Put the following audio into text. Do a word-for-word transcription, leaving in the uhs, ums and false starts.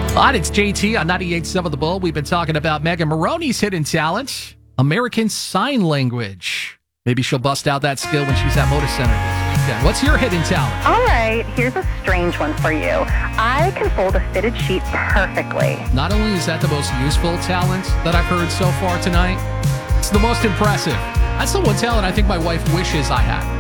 Hi, it's J T on ninety-eight point seven The Bull. We've been talking about Megan Maroney's hidden talent, American Sign Language. Maybe she'll bust out that skill when she's at Moda Center this weekend. What's your hidden talent? All right, here's a strange one for you. I can fold a fitted sheet perfectly. Not only is that the most useful talent that I've heard so far tonight, it's the most impressive. That's the one talent I think my wife wishes I had.